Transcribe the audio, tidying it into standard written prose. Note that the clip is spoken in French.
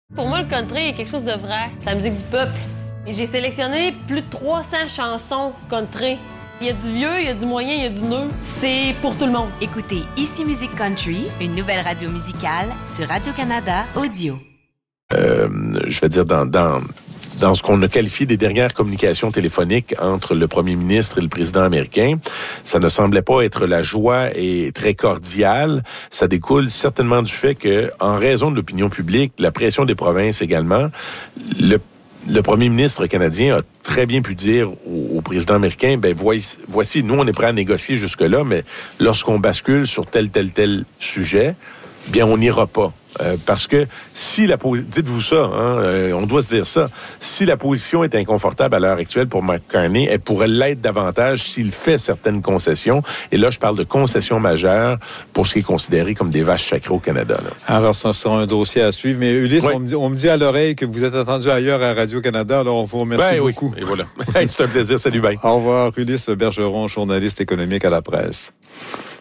Pour moi, le country est quelque chose de vrai. C'est la musique du peuple. Et j'ai sélectionné plus de 300 chansons country. Il y a du vieux, il y a du moyen, il y a du neuf. C'est pour tout le monde. Écoutez Ici Musique Country, une nouvelle radio musicale sur Radio-Canada Audio. Je vais dire dans ce qu'on a qualifié des dernières communications téléphoniques entre le premier ministre et le président américain, ça ne semblait pas être la joie et très cordiale. Ça découle certainement du fait que, en raison de l'opinion publique, la pression des provinces également, le premier ministre canadien a très bien pu dire au président américain, voici, nous on est prêts à négocier jusque-là, mais lorsqu'on bascule sur tel sujet, bien on n'ira pas. Parce que si dites-vous ça, on doit se dire ça, si la position est inconfortable à l'heure actuelle pour Mark Carney, elle pourrait l'être davantage s'il fait certaines concessions. Et là, je parle de concessions majeures pour ce qui est considéré comme des vaches sacrées au Canada. Là. Alors, ça sera un dossier à suivre. Mais Ulysse, on me dit à l'oreille que vous êtes attendu ailleurs à Radio-Canada. Alors, on vous remercie beaucoup. Oui, et voilà. C'est un plaisir. Salut, bye. Au revoir, Ulysse Bergeron, journaliste économique à la presse.